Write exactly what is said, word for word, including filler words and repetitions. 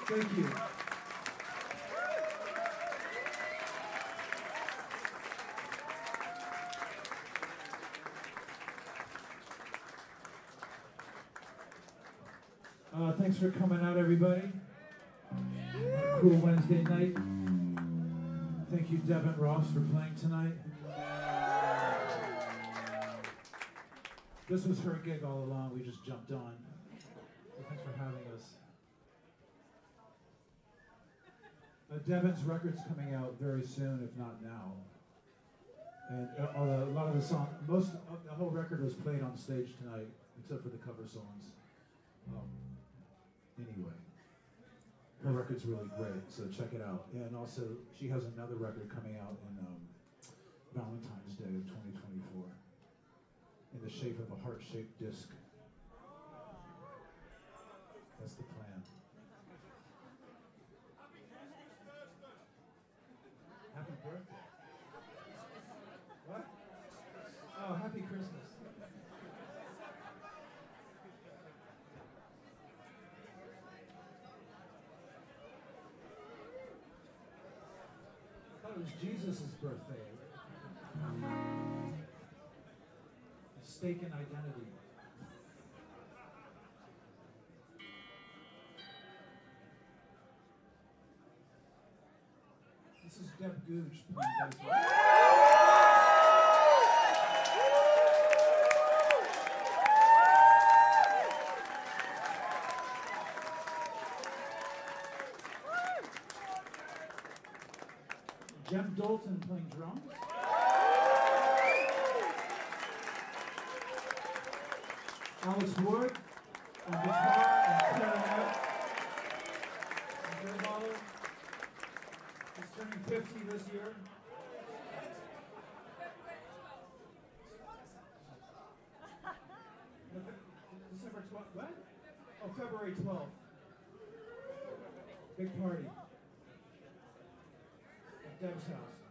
Thank you. Uh, thanks for coming out, everybody. On a cool Wednesday night. Thank you, Devin Ross, for playing tonight. This was her gig all along. We just jumped on. So thanks for having us. Uh, Devin's record's coming out very soon, if not now. And uh, uh, a lot of the song, most of the whole record was played on stage tonight, except for the cover songs. Um, anyway, her record's really great, so check it out. And also, she has another record coming out in um, Valentine's Day of twenty twenty-four, in the shape of a heart-shaped disc. That's the plan. Happy birthday. What? Oh, happy Christmas. I thought it was Jesus' birthday. Mistaken identity. This is Deb Gooch playing bass. Jem Dalton playing drums. Alex Wood on guitar and clarinet. And Joe Bottle. He's turning fifty this year. December twelfth. What? Oh, February twelfth. Big party. At Deb's house.